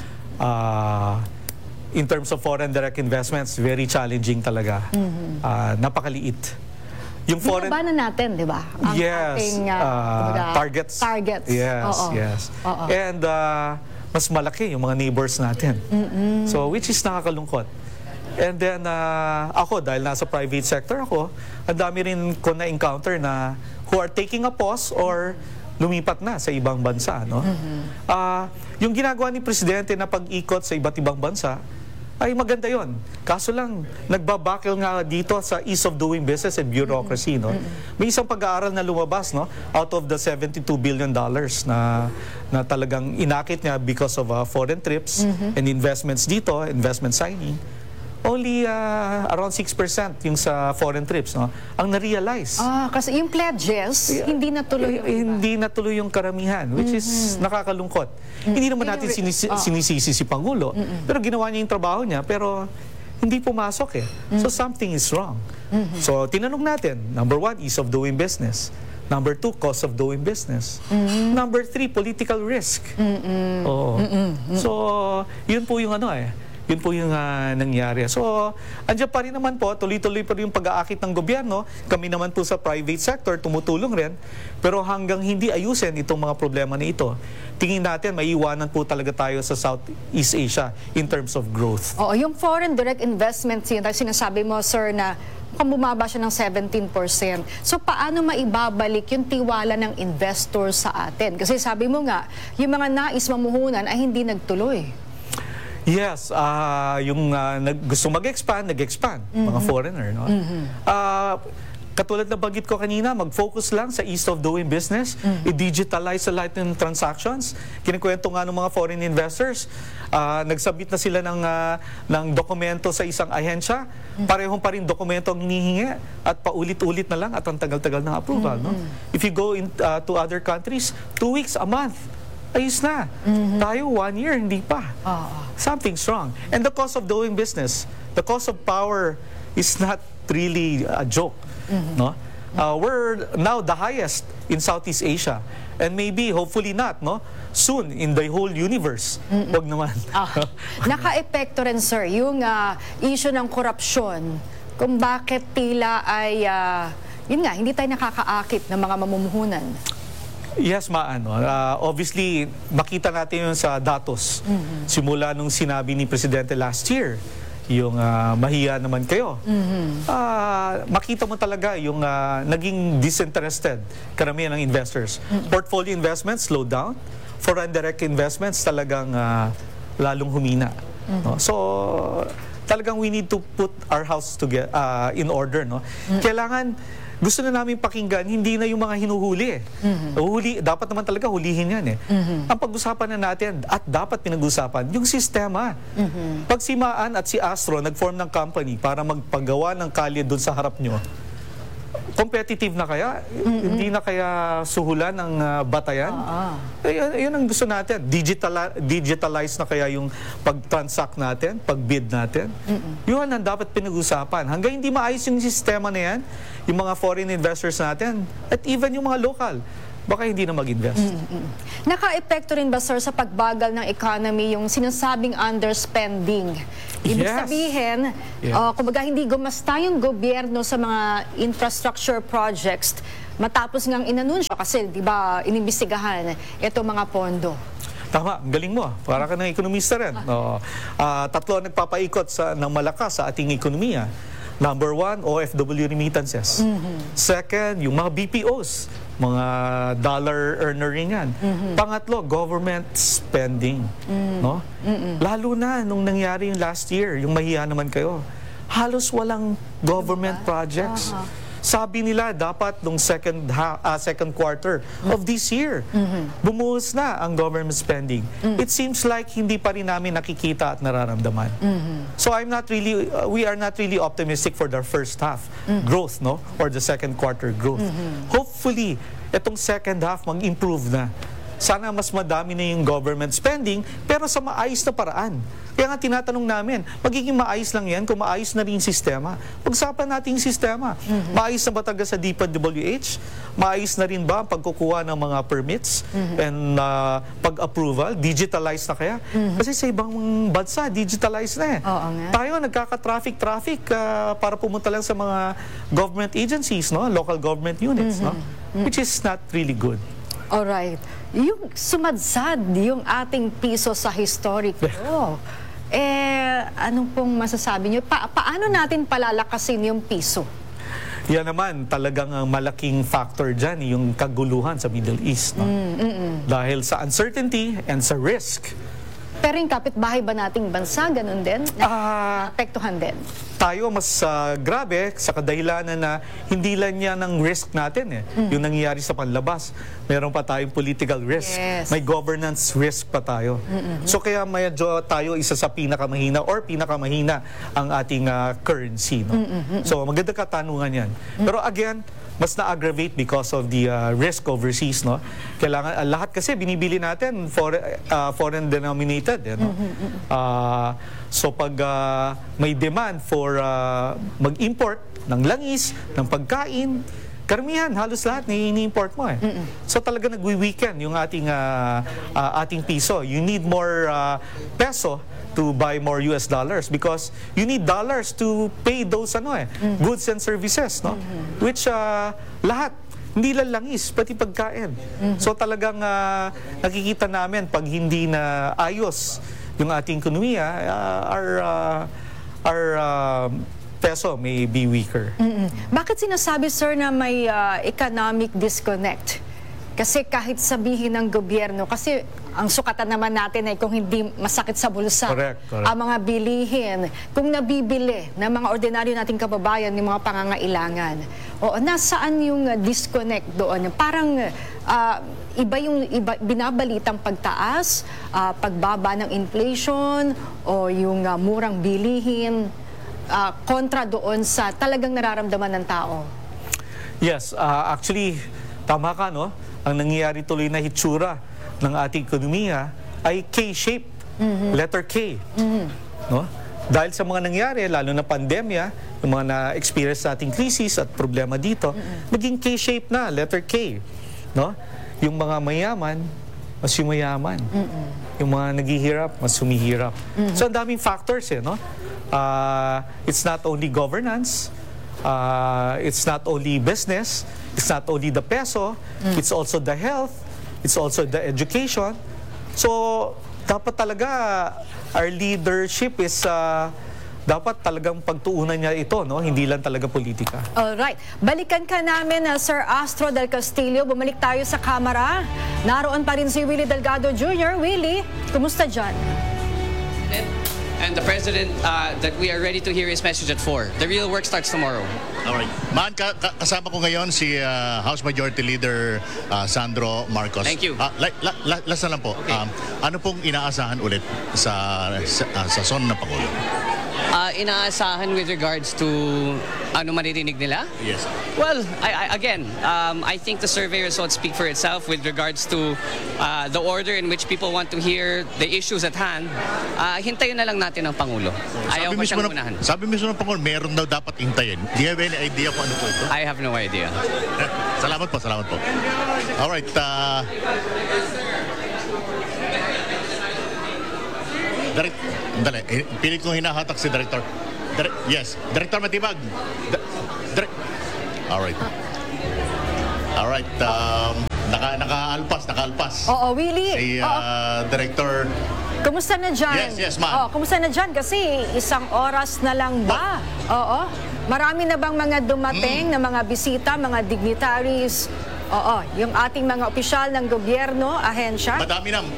Uh, in terms of foreign direct investments, very challenging talaga. Mm-hmm. Uh, napakaliit. Yung foreign... Binabanan natin, di ba? Ang yes. ating uh, uh, targets. Targets. Yes, Oo. yes. Oo. And uh, mas malaki yung mga neighbors natin. Mm-mm. So, which is nakakalungkot. And then, uh, ako, dahil nasa private sector ako, ang dami rin ko na-encounter na who are taking a pause or lumipat na sa ibang bansa, no? Ah, yung ginagawa ni Presidente na pag-ikot sa iba't ibang bansa, ay maganda yon. Kaso lang, nagbabakil nga dito sa ease of doing business and bureaucracy, no? May isang pag-aaral na lumabas, no? Out of the seventy-two billion dollars na, na talagang inakit niya because of uh, foreign trips and investments dito, investment signing, only uh, around six percent yung sa foreign trips, no? Ang na-realize. Ah, kasi yung pledges, hindi natuloy. Eh, hindi natuloy yung karamihan, which is nakakalungkot. Hindi naman natin sinisi- sinisisi si Pangulo, pero ginawa niya yung trabaho niya, pero hindi pumasok eh. So something is wrong. So tinanong natin, number one, ease of doing business. Number two, cost of doing business. Number three, political risk. Oo. So yun po yung ano eh. Yun po yung uh, nangyari. So, andyan pa rin naman po, tuloy-tuloy pa rin yung pag-aakit ng gobyerno. Kami naman po sa private sector, tumutulong rin. Pero hanggang hindi ayusin itong mga problema na ito, tingin natin, maiiwanan po talaga tayo sa Southeast Asia in terms of growth. Oo, yung foreign direct investments, yun, sinasabi mo, sir, na kung bumaba siya ng seventeen percent. So, paano maibabalik yung tiwala ng investor sa atin? Kasi sabi mo nga, yung mga nais mamuhunan ay hindi nagtuloy. Yes, uh, yung uh, nag, gusto mag-expand, nag-expand, mm-hmm. mga foreigner. No? Mm-hmm. uh, katulad na banggit ko kanina, mag-focus lang sa ease of doing business, mm-hmm. i-digitalize sa lahat ng transactions. Kinikwento nga ng mga foreign investors, uh, nagsabit na sila ng, uh, ng dokumento sa isang ahensya, mm-hmm. parehong pa rin dokumento ang hinihingi at paulit-ulit na lang at ang tagal-tagal ng approval. Mm-hmm. No? If you go in, uh, to other countries, two weeks, a month, ayos na. Mm-hmm. Tayo, one year, hindi pa. Uh-huh. Something's wrong. And the cost of doing business, the cost of power is not really a joke. Mm-hmm. No? Uh, we're now the highest in Southeast Asia. And maybe, hopefully not, no? Soon, in the whole universe. Mm-hmm. Wag naman. Uh, naka-epekto rin, sir, yung uh, issue ng korupsyon, kung bakit tila ay, uh, yun nga, hindi tayo nakakaakit ng mga mamumuhunan. Yes, maano. Uh, obviously, makita natin yun sa datos. Mm-hmm. Simula nung sinabi ni Presidente last year, yung uh, mahiya naman kayo. Mm-hmm. uh, makita mo talaga yung uh, naging disinterested karamihan ng investors. Mm-hmm. Portfolio investments slowed down. Foreign direct investments talagang uh, lalong humina. Mm-hmm. No? So, talagang we need to put our house together, uh, in order. No? Mm-hmm. Kailangan gusto na namin pakinggan, hindi na yung mga hinuhuli. Mm-hmm. Huli, dapat naman talaga hulihin yan eh. Mm-hmm. Ang pag-usapan na natin, at dapat pinag-usapan, yung sistema. Mm-hmm. Pag si Maan at si Astro nag-form ng company para magpagawa ng kalye doon sa harap nyo, competitive na kaya? Mm-hmm. Hindi na kaya suhulan ng uh, batayan? Ah, ah. Yun, yun ang gusto natin. Digital, digitalize na kaya yung pag-transact natin, pag-bid natin. Mm-hmm. Yun ang dapat pinag-usapan. Hanggang hindi maayos yung sistema na yan, yung mga foreign investors natin, at even yung mga local, baka hindi na mag-invest. Mm-hmm. Naka-epekto rin ba, sir, sa pagbagal ng economy yung sinasabing underspending? Ibig yes. sabihin, yeah. uh, kumbaga hindi gumasta yung gobyerno sa mga infrastructure projects matapos ngang inanunsyo kasi, di ba, inimbestigahan ito mga pondo. Tama, ang galing mo. Para ka ng ekonomista rin. No? Uh, tatlo nagpapaikot sa, ng malakas sa ating ekonomiya. Number one, O F W remittances. Mm-hmm. Second, yung mga B P Os, mga dollar earner rin yan. Mm-hmm. Pangatlo, government spending. Mm-hmm. No? Mm-hmm. Lalo na nung nangyari yung last year, yung mahiya naman kayo, halos walang government projects. Uh-huh. Sabi nila dapat nung second ha, uh, second quarter mm-hmm. of this year, mm-hmm. bumuhos na ang government spending. Mm-hmm. It seems like hindi pa rin namin nakikita at nararamdaman. Mm-hmm. So I'm not really, uh, we are not really optimistic for the first half mm-hmm. growth, no, or the second quarter growth. Mm-hmm. Hopefully, itong second half mag-improve na. Sana mas madami na yung government spending, pero sa maayos na paraan. Kaya nga tinatanong namin, magiging maayos lang yan kung maayos na rin yung sistema. Pag-usapan natin yung sistema. Mm-hmm. Maayos na ba talaga sa D P W H? Maayos na rin ba ang pagkukuha ng mga permits mm-hmm. and uh, pag-approval? Digitalize na kaya? Mm-hmm. Kasi sa ibang bansa, digitalize na eh. Oo nga. Tayo, nagkaka-traffic-traffic uh, para pumunta lang sa mga government agencies, no? Local government units, mm-hmm. no? Mm-hmm. Which is not really good. Alright. Yung sumadsad yung ating piso sa historic oh, eh, anong pong masasabi nyo? Pa paano natin palalakasin yung piso? yan naman talagang ang malaking factor dyan, yung kaguluhan sa Middle East. No? Mm, mm, mm. Dahil sa uncertainty and sa risk. Pero yung kapitbahay ba nating bansa, ganun din? Ah, Naapektuhan din? Tayo mas uh, grabe sa kadahilanan na hindi lang yan ang risk natin. Eh. Mm. Yung nangyayari sa panlabas. Meron pa tayong political risk. Yes. May governance risk pa tayo. Mm-mm. So kaya medyo tayo isa sa pinakamahina or pinakamahina ang ating uh, currency. No? Mm-mm. So maganda katanungan yan. Mm. Pero again, mas na-aggravate because of the uh, risk overseas. No? Kailangan, uh, lahat kasi binibili natin for, uh, foreign denominated. Eh, no? Uh, so pag uh, may demand for uh, mag-import ng langis, ng pagkain, karamihan, halos lahat na ini-import mo eh. Mm-mm. So talaga nagwi-weaken yung ating uh, uh, ating piso. You need more uh, peso to buy more U S dollars because you need dollars to pay those ano eh, Mm-hmm. goods and services, no? Which uh, lahat hindi lang langis, pati pagkain. Mm-hmm. So talagang uh, nakikita namin pag hindi na ayos yung ating ekonomiya, uh, our uh, our uh, peso may be weaker. Mm-mm. Bakit sinasabi, sir, na may uh, economic disconnect? Kasi kahit sabihin ng gobyerno, kasi ang sukatan naman natin ay kung hindi masakit sa bulsa, Correct, correct. ang mga bilihin, kung nabibili ng mga ordinaryo nating kababayan, ng mga pangangailangan. O nasaan yung uh, disconnect doon? Parang uh, iba yung iba, binabalitang pagtaas, uh, pagbaba ng inflation, o yung uh, murang bilihin, uh, kontra doon sa talagang nararamdaman ng tao. Yes, uh, actually, tama ka, no? Ang nangyayari tuloy na hitsura ng ating ekonomiya ay K-shaped, Mm-hmm. letter K. Mm-hmm. No? Dahil sa mga nangyari, lalo na pandemya, yung mga na-experience nating krisis at problema dito, Mm-hmm. naging K-shaped na, letter K. No? Yung mga mayaman, mas yumayaman. Mm-hmm. Yung mga naghihirap, mas humihirap. Mm-hmm. So, ang daming factors eh, no? Uh, it's not only governance, uh, it's not only business, it's not only the peso, Mm. it's also the health, it's also the education. So, dapat talaga our leadership is uh, dapat talagang pagtuunan niya ito, no? Hindi lang talaga politika. Alright. Balikan ka namin, uh, Sir Astro del Castillo. Bumalik tayo sa kamera. Naroon pa rin si Willie Delgado Junior Willie, kumusta dyan? And the President, uh, that we are ready to hear his message at four. The real work starts tomorrow. Alright. Man, ka ka kasama ko ngayon si uh, House Majority Leader uh, Sandro Marcos. Thank you. Uh, la, la, la, last na lang po. Okay. Um, ano pong inaasahan ulit sa sa, uh, sa zona ng Pangulo? Uh, inaasahan with regards to ano maririnig nila? Yes. Well, I, I, again, um, I think the survey results speak for itself with regards to uh, the order in which people want to hear the issues at hand. Uh, hintayin na lang natin ang Pangulo. Ayaw ko siyang ng, unahan. Sabi mismo ng Pangulo, meron daw dapat hintayin. Do you have any idea kung ano po ito? I have no idea. Salamat po, salamat po. Alright. Uh, Direct, dali, eh, pilit kong hinahatak si Director. Dire, yes, Director Matibag. Di, direct. Alright. Alright, um, naka, nakaalpas, nakaalpas. Oo, Willie. Si uh, Oo. Director... Kumusta na dyan? Yes, yes, ma'am. Oh, kumusta na dyan? Kasi isang oras na lang ba? Oo. Marami na bang mga dumating Mm. na mga bisita, mga dignitaries? Oo. Yung ating mga opisyal ng gobyerno, ahensya? Madami na.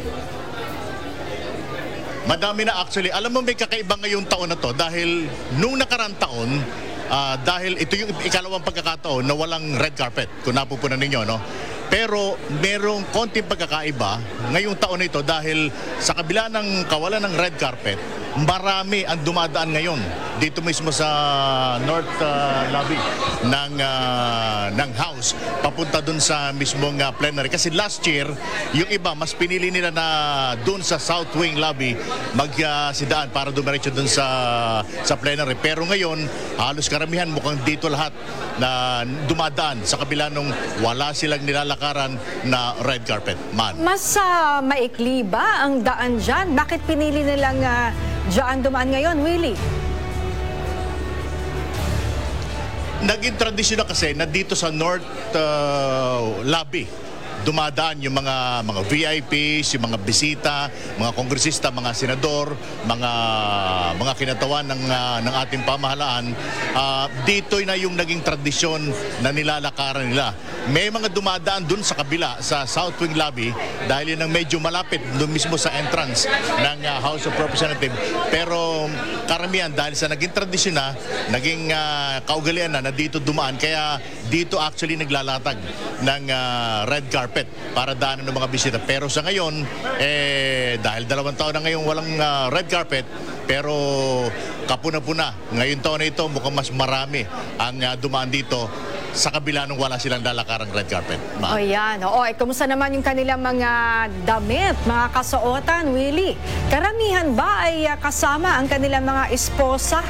Madami na actually. Alam mo, may kakaiba ngayong taon na to dahil nung nakarang taon, uh, dahil ito yung ikalawang pagkakataon na walang red carpet, kung napupunan ninyo, no? Pero merong konting pagkakaiba ngayong taon na ito dahil sa kabila ng kawalan ng red carpet, marami ang dumadaan ngayon dito mismo sa North uh, Lobby ng uh, ng House papunta dun sa mismong uh, plenary. Kasi last year, yung iba mas pinili nila na dun sa South Wing Lobby magsidaan uh, para dumiretso dun sa sa plenary. Pero ngayon, halos karamihan mukhang dito lahat na dumadaan sa kabila nung wala silang nilalakaran na red carpet. Man. Mas uh, maikli ba ang daan dyan? Bakit pinili nilang uh, dyan dumaan ngayon, Willie? Naging tradisyon na kasi na dito sa North uh, Lobby dumadaan yung mga mga V I Ps, yung mga bisita, mga kongresista, mga senador, mga mga kinatawan ng uh, ng ating pamahalaan. Uh, dito na yung naging tradisyon na nilalakaran nila. May mga dumadaan dun sa kabila sa South Wing Lobby dahil yun ang medyo malapit doon mismo sa entrance ng uh, House of Representatives. Pero karamihan dahil sa naging tradisyon na, naging uh, kaugalian na na dito dumaan, kaya dito actually naglalatag ng uh, red carpet para daanan ng mga bisita. Pero sa ngayon, eh, dahil dalawang taon na ngayon walang uh, red carpet, pero kapuna-puna. Ngayon taon na ito, mukhang mas marami ang uh, dumaan dito sa kabila nung wala silang dalakarang red carpet. O yan. Oo, eh, kumusta naman yung kanilang mga damit, mga kasuotan, Willie? Karamihan ba ay uh, kasama ang kanilang mga esposa?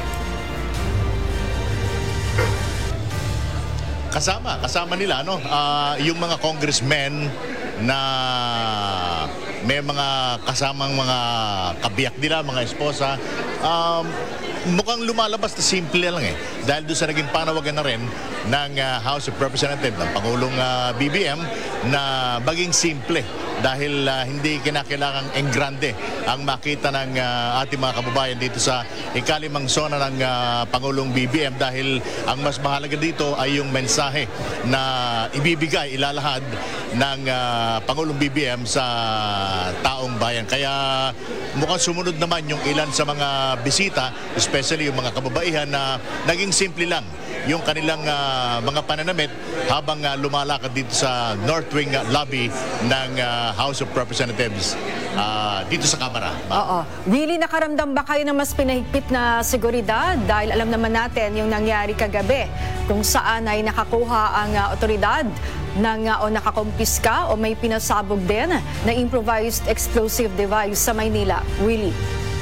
Kasama, kasama nila, no? Uh, yung mga congressmen na may mga kasamang mga kabiyak nila, mga esposa, um, mukhang lumalabas na simple lang eh. Dahil doon sa naging panawagan na rin ng uh, House of Representatives, ng Pangulong uh, B B M, na maging simple. Dahil uh, hindi kinakailangang enggrande ang makita ng uh, ating mga kababayan dito sa ikalimang zona ng uh, Pangulong B B M. Dahil ang mas mahalaga dito ay yung mensahe na ibibigay, ilalahad ng uh, Pangulong B B M sa taong bayan. Kaya mukhang sumunod naman yung ilan sa mga bisita, especially yung mga kababaihan, na naging simple lang yung kanilang uh, mga pananamit habang uh, lumalakad dito sa North Wing uh, lobby ng uh, House of Representatives uh, dito sa Kamara. Oo. Willie, nakaramdam ba kayo ng mas pinahigpit na seguridad? Dahil alam naman natin yung nangyari kagabi kung saan ay nakakuha ang uh, otoridad ng, uh, o nakakumpiska o may pinasabog din na improvised explosive device sa Maynila. Willie.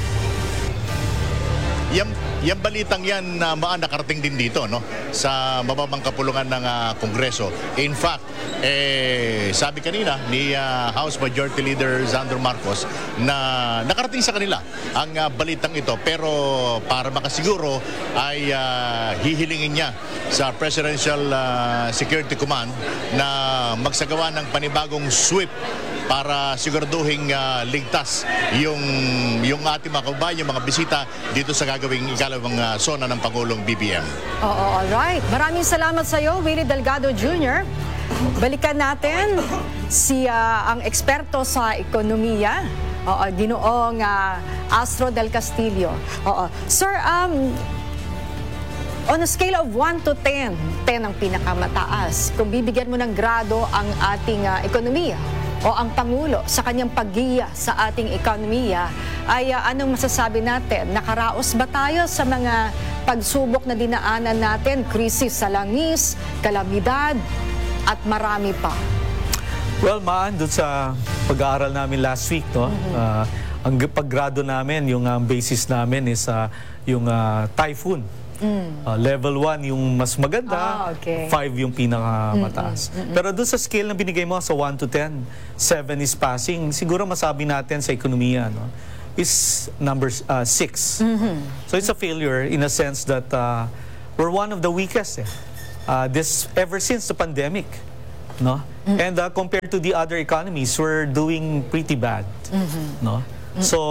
Yung, yung balitang yan na uh, nakarating din dito, no, sa mababang kapulungan ng uh, Kongreso. In fact, eh, sabi kanina ni uh, House Majority Leader Sandro Marcos na nakarating sa kanila ang uh, balitang ito, pero para makasiguro ay uh, hihilingin niya sa Presidential uh, Security Command na magsagawa ng panibagong sweep para siguraduhin uh, ligtas yung yung ating mga kababayan, yung mga bisita dito sa gagawing ikalawang uh, zona ng Pangulong B B M. Oo, alright. Maraming salamat sa iyo, Willie Delgado Junior Balikan natin si uh, ang eksperto sa ekonomiya, oo, Ginoong uh, Astro del Castillo. Oo. Sir, um, on a scale of one to ten, ten ang pinakamataas. Kung bibigyan mo ng grado ang ating uh, ekonomiya o ang Pangulo sa kanyang paggiya sa ating ekonomiya, ay uh, anong masasabi natin? Nakaraos ba tayo sa mga pagsubok na dinaanan natin? Krisis sa langis, kalamidad, at marami pa. Well, Maan, doon sa pag-aaral namin last week, no? Mm-hmm. uh, ang paggrado namin, yung uh, basis namin is uh, yung uh, typhoon. Mm. Uh, level one yung mas maganda, ah, okay. five yung pinakamataas. Mm-mm, mm-mm. Pero doon sa scale na binigay mo sa one to ten, seven is passing, siguro masabi natin sa ekonomiya, no, is number uh, six. Mm-hmm. So it's a failure in a sense that uh, we're one of the weakest eh. uh, this ever since the pandemic, no? Mm-hmm. And uh, compared to the other economies, we're doing pretty bad, mm-hmm. no? Mm-hmm. So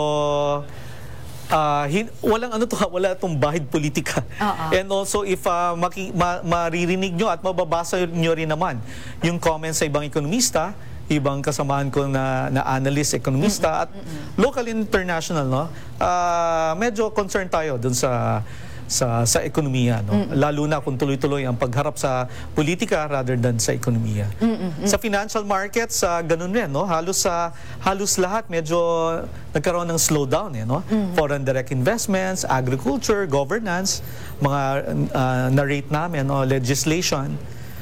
Uh, hin walang ano to, wala itong bahid politika. Uh-uh. And also, if uh, maki ma maririnig nyo at mababasa nyo rin naman yung comments sa ibang ekonomista, ibang kasamahan ko na, na analyst, ekonomista, at local and international, no? Uh, medyo concerned tayo dun sa sa sa ekonomiya, no? Mm-mm. Lalo na kung tuloy-tuloy ang pagharap sa politika rather than sa ekonomiya. Mm-mm. Sa financial markets, uh, ganun rin, no? Halos sa uh, halos lahat medyo nagkaroon ng slowdown, eh, no? Mm-hmm. Foreign direct investments, agriculture, governance, mga uh, na-rate namin, no? Legislation.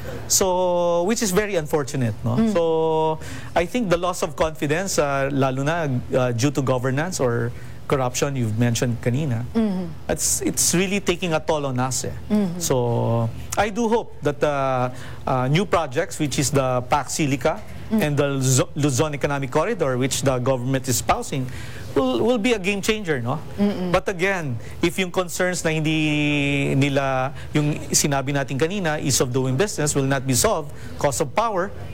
So, which is very unfortunate, no? Mm. So, I think the loss of confidence, uh, lalo na uh, due to governance or corruption you've mentioned kanina, mm-hmm. it's it's really taking a toll on us. Eh. Mm-hmm. So I do hope that the uh, new projects, which is the P A C Silica mm-hmm. and the Luzon Economic Corridor, which the government is espousing, will will be a game changer, no? Mm-hmm. But again, if yung concerns na hindi nila, yung sinabi natin kanina, ease of doing business will not be solved, cost of power,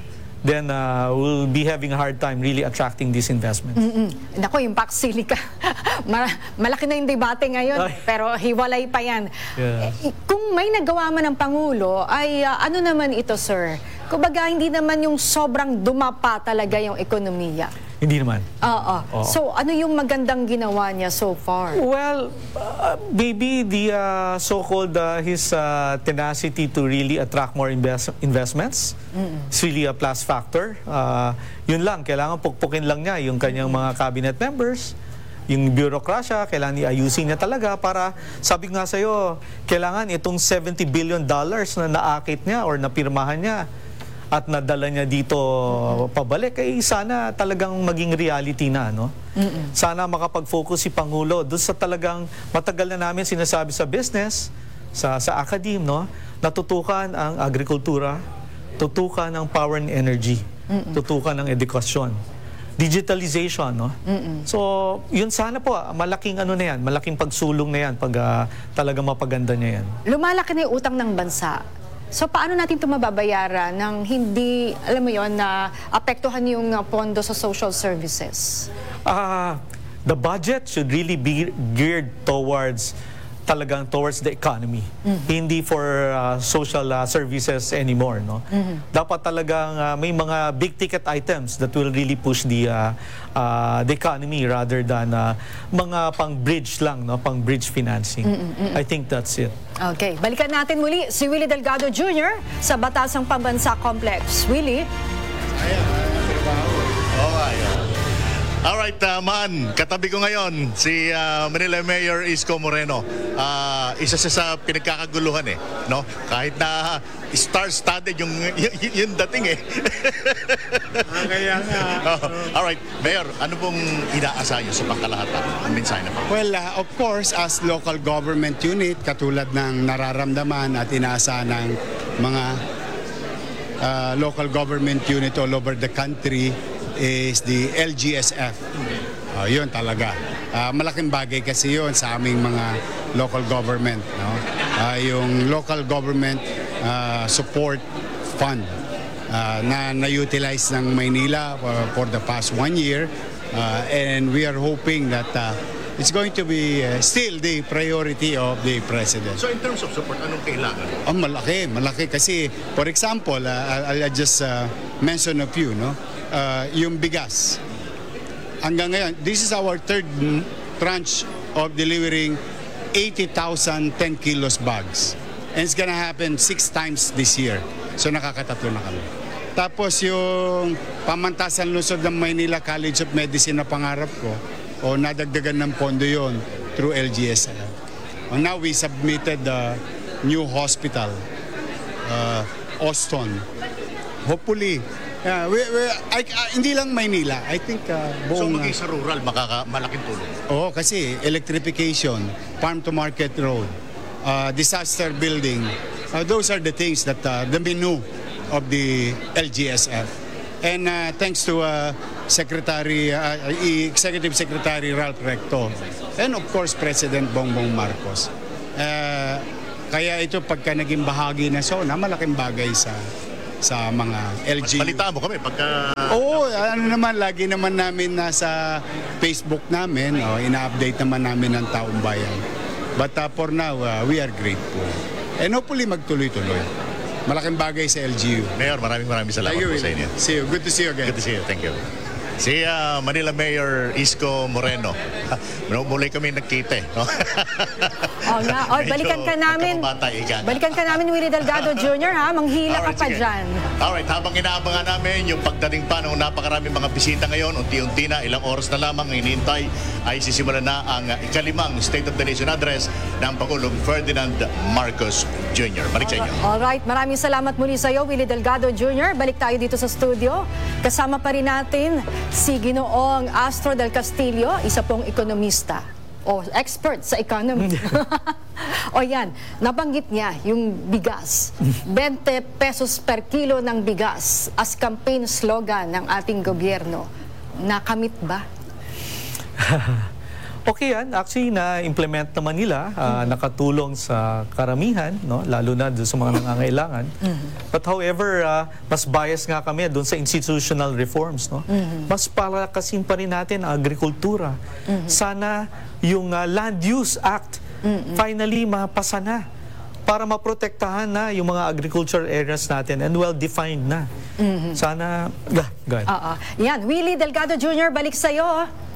then uh, we'll be having a hard time really attracting these investments. Mm-mm. Nako, yung Pax Silica, malaki na yung debate ngayon, Ay. pero hiwalay pa yan. Yeah. Eh, kung may nagawa man ng Pangulo, ay uh, ano naman ito, sir? Kumbaga, hindi naman yung sobrang dumapa talaga yung ekonomiya. Hindi naman. Oo. Oo. So, ano yung magandang ginawa niya so far? Well, uh, maybe the uh, so-called uh, his uh, tenacity to really attract more invest investments. Mm-mm. It's really a plus factor. Uh, yun lang, kailangan pukpukin lang niya yung kanyang mga cabinet members, yung bureaucracia, kailangan iayusin niya talaga para, sabi ko nga sa'yo, kailangan itong seventy billion dollars na naakit niya or napirmahan niya at nadala niya dito pabalik, ay sana talagang maging reality na, no? Mm-mm. Sana makapag-focus si Pangulo doon sa talagang matagal na namin sinasabi sa business, sa sa academe, no? Natutukan ang agrikultura, tutukan ang power and energy, Mm-mm. tutukan ang edukasyon, digitalization, no? Mm-mm. So, yun sana po, malaking ano na yan, malaking pagsulong na yan pag uh, talagang mapaganda niya yan. Lumalaki na yung utang ng bansa. So, paano natin ito mababayaran ng hindi, alam mo yon, na apektuhan yung uh, pondo sa social services? Uh, the budget should really be geared towards talagang towards the economy. Mm. Hindi for uh, social uh, services anymore, no? Mhm. Dapat talagang uh, may mga big ticket items that will really push the uh, uh, the economy rather than uh, mga pang-bridge lang, no? Pang-bridge financing. Mm, mm, mm. I think that's it. Okay, balikan natin muli si Willie Delgado Junior sa Batasang Pambansa Complex. Willie? Alright, uh, man, katabi ko ngayon si uh, Manila Mayor Isko Moreno. Uh, isa siya sa pinagkakaguluhan eh, no? Kahit na star-studded yung, yung, yung dating eh. Ah, kaya nga. Oh, alright, Mayor, ano pong inaasahan niyo sa pangkalahatan? Ang mensahe na po. Well, uh, of course, as local government unit, katulad ng nararamdaman at inaasahan ng mga uh, local government unit all over the country, is the L G S F. Uh, yun talaga. Uh, malaking bagay kasi yun sa aming mga local government. No? Uh, yung local government uh, support fund uh, na na-utilize ng Maynila for, for the past one year. Uh, and we are hoping that uh, it's going to be uh, still the priority of the President. So in terms of support, anong kailangan? Oh, malaki, malaki. Kasi, for example, uh, I'll, I'll just uh, mention a few, no? Uh, yung bigas. Hanggang ngayon, this is our third tranche of delivering eighty thousand ten kilos bags. And it's gonna happen six times this year. So nakakatatlo na kami. Tapos yung pamantasan lungsod ng Maynila College of Medicine na pangarap ko, o nadagdagan ng pondo yon through L G S F. And now we submitted the new hospital, uh, Austin. Hopefully, yeah, we, we, I, uh, hindi lang Maynila. I think uh, So buong... maging sa rural, makaka, malaking tulong. Oo, kasi electrification, farm-to-market road, uh, disaster building, uh, those are the things that uh, the menu of the L G S F. And uh, thanks to uh, Secretary, uh, Executive Secretary Ralph Recto, and of course President Bongbong Marcos. Uh, kaya ito pagka naging bahagi na SONA, malaking bagay sa sa mga L G U. Balitaan mo kami pagka... Oo, ano naman, lagi naman namin nasa Facebook namin, oh, ina-update naman namin ng taong bayan. But uh, for now, uh, we are grateful. And hopefully magtuloy-tuloy. Malaking bagay sa L G U. Mayor, maraming maraming salamat Thank you, po sa inyo. See you. Good to see you again. Good to see you. Thank you. Si uh, Manila Mayor Isko Moreno. Muli kami nagkita eh. No? Oh, nga. Oh, balikan ka namin. Balikan ka namin, Willie Delgado Junior ha. Manghila Alright, ka pa sige. dyan. Alright, habang inaabangan namin yung pagdating pa ng napakaraming mga bisita ngayon, unti-unti na, ilang oras na lamang hinihintay, ay sisimulan na ang ikalimang State of the Nation Address ng Pangulong Ferdinand Marcos Junior Balik sa inyo. Alright, maraming salamat muli sa iyo, Willie Delgado Junior Balik tayo dito sa studio. Kasama pa rin natin si Ginoong Astro del Castillo, isa pong ekonomista o expert sa economy. O yan, nabanggit niya yung bigas. twenty pesos per kilo ng bigas as campaign slogan ng ating gobyerno. Nakamit ba? Okay yan, actually na-implement naman nila, uh, nakatulong sa karamihan, no? Lalo na doon sa mga nangangailangan. But however, uh, mas bias nga kami doon sa institutional reforms. No? Mas palakasin pa rin natin ang agrikultura. Sana yung uh, Land Use Act finally mapasa na para maprotektahan na yung mga agriculture areas natin and well-defined na. Sana, yeah, go ahead. Oo. Yan, Willie Delgado Junior, balik sa'yo.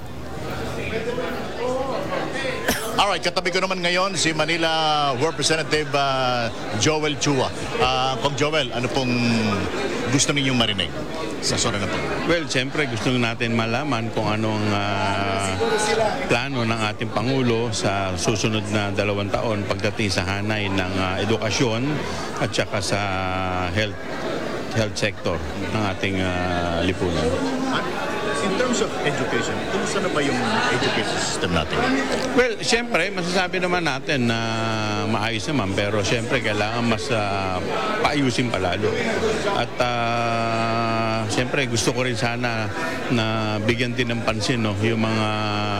Alright, katabi ko naman ngayon si Manila Representative uh, Joel Chua. Uh, Kong Joel, ano pong gusto ninyong marinig sa sora na po? Well, siyempre gusto natin malaman kung anong uh, plano ng ating Pangulo sa susunod na dalawang taon pagdating sa hanay ng uh, edukasyon at saka sa health health sector ng ating uh, lipunan. In terms of education, kumusta na ba yung education system natin? Well, siyempre, masasabi naman natin na maayos naman, pero siyempre kailangan mas uh, paayusin palalo. At uh, siyempre gusto ko rin sana na bigyan din ng pansin no, yung mga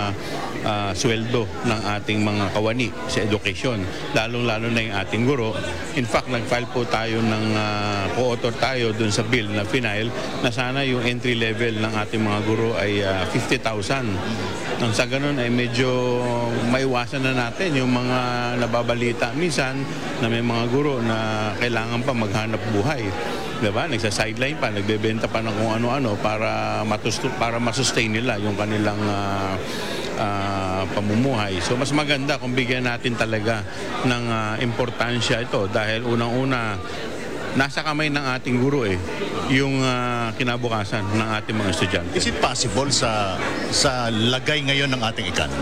uh, sweldo ng ating mga kawani sa education, lalong-lalo na yung ating guro. In fact, nag-file po tayo ng uh, co-author tayo dun sa bill na final na sana yung entry level ng ating mga guro ay uh, fifty thousand. Nang sa ganun ay medyo maiwasan na natin yung mga nababalita minsan na may mga guro na kailangan pa maghanap buhay. Diba? Nagsa-sideline pa, nagbebenta pa ng kung ano-ano para matusto, para masustain nila yung kanilang uh, uh, pamumuhay. So mas maganda kung bigyan natin talaga ng uh, importansya ito dahil unang-una nasa kamay ng ating guro eh yung uh, kinabukasan ng ating mga estudyante. Is it possible sa sa lagay ngayon ng ating economy?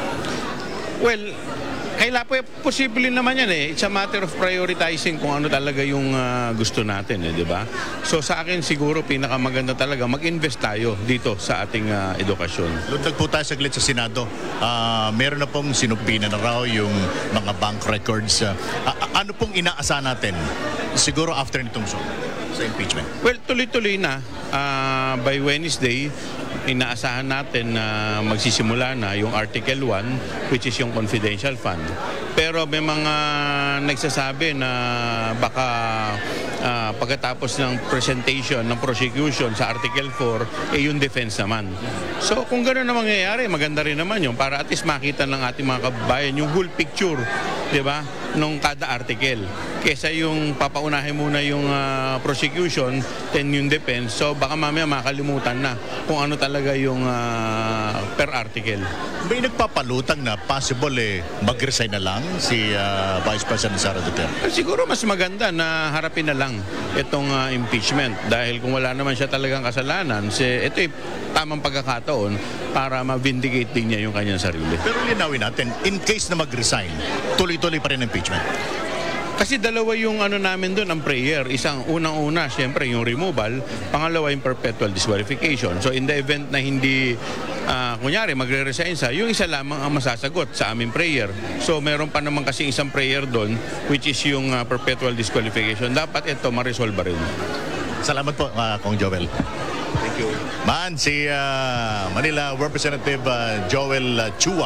Well, kailangan po, posible naman yan eh. It's a matter of prioritizing kung ano talaga yung uh, gusto natin eh, di ba? So sa akin siguro pinakamaganda talaga mag-invest tayo dito sa ating uh, edukasyon. Lundag po tayo saglit sa Senado. Uh, meron na pong sinupina na raw yung mga bank records. Uh, uh, ano pong inaasahan natin siguro after nitong so, sa impeachment? Well, tuloy-tuloy na. Uh, by Wednesday, inaasahan natin na magsisimula na yung Article one, which is yung confidential fund. Pero may mga nagsasabi na baka uh, pagkatapos ng presentation ng prosecution sa Article four, eh yung defense naman. So kung gano'n na mangyayari, maganda rin naman yun para at least makita ng ating mga kababayan yung whole picture, di ba, nung kada article. Kesa yung papaunahin muna yung uh, prosecution, then yung defense. So baka mamaya makalimutan na kung ano talaga yung uh, per article. May nagpapalutang na possible eh mag-resign na lang si uh, Vice President Sara Duterte? Siguro mas maganda na harapin na lang itong uh, impeachment dahil kung wala naman siya talagang kasalanan, si, ito ay tamang pagkakataon para ma-vindicate din niya yung kanyang sarili. Pero linawin natin, in case na mag-resign, tuloy-tuloy pa rin impeachment? Kasi dalawa yung ano namin doon, ang prayer. Isang unang-una, siyempre yung removal. Pangalawa yung perpetual disqualification. So in the event na hindi, uh, kunyari, magre-resign sa, yung isa lamang ang masasagot sa aming prayer. So meron pa naman kasi isang prayer doon, which is yung uh, perpetual disqualification. Dapat ito ma-resolve rin. Salamat po, uh, Kong Joel. Thank you. Man, si uh, Manila Representative uh, Joel uh, Chua.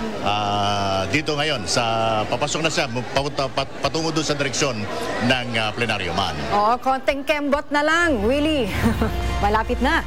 Uh, dito ngayon sa papasok na siya papunta, pat, patungo doon sa direksyon ng uh, plenaryo. Man. Oo, konting kembot na lang, Willie. Malapit na.